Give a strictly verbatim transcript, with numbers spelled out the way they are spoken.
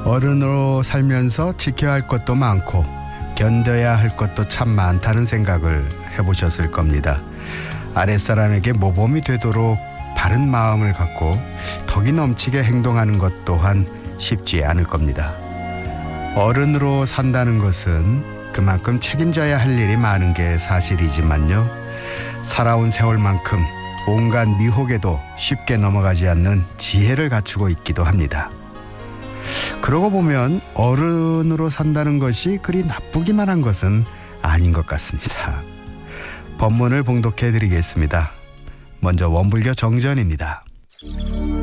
어른으로 살면서 지켜야 할 것도 많고 견뎌야 할 것도 참 많다는 생각을 해보셨을 겁니다. 아랫사람에게 모범이 되도록 바른 마음을 갖고 덕이 넘치게 행동하는 것 또한 쉽지 않을 겁니다. 어른으로 산다는 것은 그만큼 책임져야 할 일이 많은 게 사실이지만요. 살아온 세월만큼 온갖 미혹에도 쉽게 넘어가지 않는 지혜를 갖추고 있기도 합니다. 그러고 보면 어른으로 산다는 것이 그리 나쁘기만 한 것은 아닌 것 같습니다. 법문을 봉독해 드리겠습니다. 먼저 원불교 정전입니다.